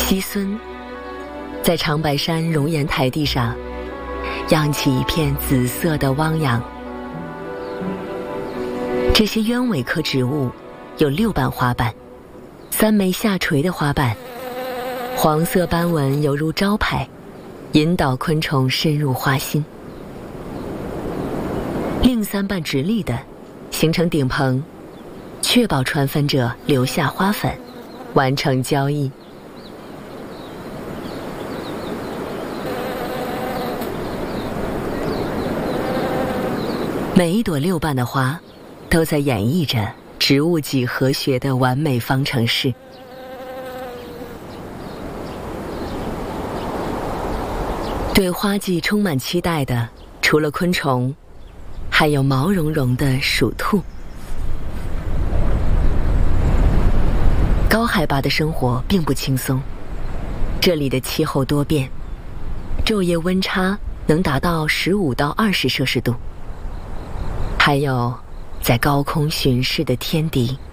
鸡孙在长白山熔岩台地上漾起一片紫色的汪洋。这些鸢尾科植物有6瓣花瓣，3枚下垂的花瓣，黄色斑纹犹如招牌，引导昆虫深入花心。另3瓣直立的形成顶棚，确保传粉者留下花粉，完成交易。每一朵6瓣的花都在演绎着植物几何学的完美方程式。对花季充满期待的，除了昆虫，还有毛茸茸的鼠兔。高海拔的生活并不轻松，这里的气候多变，昼夜温差能达到15到20摄氏度。还有在高空巡视的天敌。